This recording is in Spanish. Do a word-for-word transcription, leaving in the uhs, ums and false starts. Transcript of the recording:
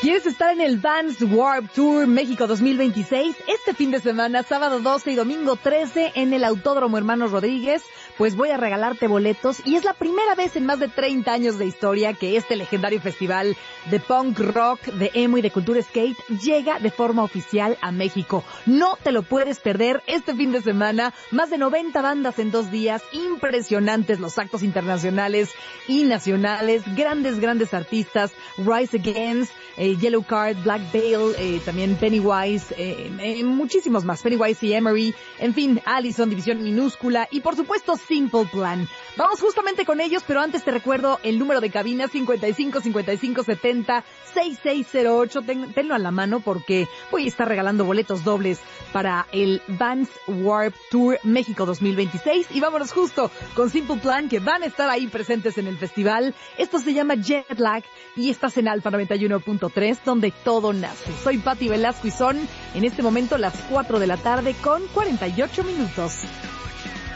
¿Quieres estar en el Vans Warped Tour México dos mil veintiséis? Este fin de semana, sábado doce y domingo trece, en el Autódromo Hermanos Rodríguez, pues voy a regalarte boletos y es la primera vez en más de treinta años de historia que este legendario festival de punk rock, de emo y de cultura skate llega de forma oficial a México. No te lo puedes perder este fin de semana, más de noventa bandas en dos días, impresionantes los actos internacionales y nacionales, grandes, grandes artistas, Rise Against, eh, Yellow Card, Black Veil, eh, también Pennywise, eh, eh, muchísimos más, Pennywise y Emery, en fin, Allison, División Minúscula y por supuesto Simple Plan. Vamos justamente con ellos, pero antes te recuerdo el número de cabina cincuenta y cinco, cincuenta y cinco, setenta, sesenta y seis cero ocho, Ten, tenlo a la mano porque voy a estar regalando boletos dobles para el Vans Warped Tour México dos mil veintiséis y vámonos justo con Simple Plan, que van a estar ahí presentes en el festival. Esto se llama Jet Lag y estás en Alfa noventa y uno punto tres, donde todo nace. Soy Pati Velasco y son en este momento las cuatro de la tarde con cuarenta y ocho minutos.